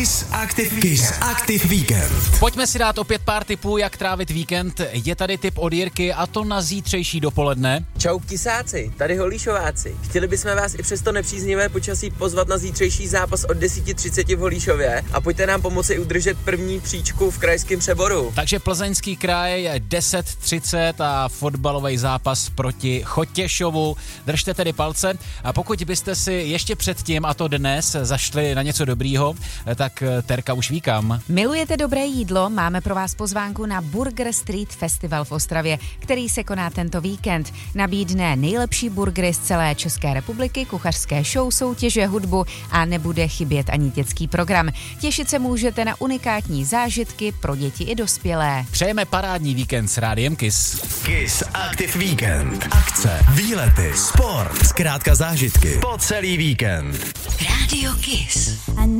Kiss Active Weekend. Pojďme si dát opět pár tipů, jak trávit víkend. Je tady tip od Jirky, a to na zítřejší dopoledne. Čau kisáci, tady Holíšováci. Chtěli bychom vás i přes to nepříznivé počasí pozvat na zítřejší zápas od 10:30 v Holíšově a pojďte nám pomoci udržet první příčku v krajském přeboru. Takže Plzeňský kraj 10:30 a fotbalový zápas proti Chotěšovu. Držte tedy palce, a pokud byste si ještě předtím, a to dnes, zašli na něco dobrýho, tak Terka už ví kam. Milujete dobré jídlo? Máme pro vás pozvánku na Burger Street Festival v Ostravě, který se koná tento víkend. Nabídne nejlepší burgery z celé České republiky, kuchařské show, soutěže, hudbu a nebude chybět ani dětský program. Těšit se můžete na unikátní zážitky pro děti i dospělé. Přejeme parádní víkend s Rádiem Kiss. Kiss Active Weekend. Akce, výlety, sport, zkrátka zážitky po celý víkend. Radio Kiss.